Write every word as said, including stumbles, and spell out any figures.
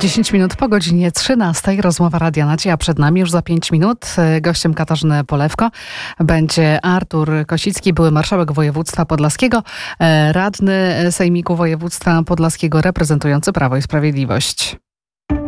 dziesięć minut po godzinie trzynastej. Rozmowa Radia Nadzieja przed nami już za pięć minut. Gościem Katarzyny Polewko będzie Artur Kosicki, były marszałek województwa podlaskiego, radny Sejmiku Województwa Podlaskiego reprezentujący Prawo i Sprawiedliwość.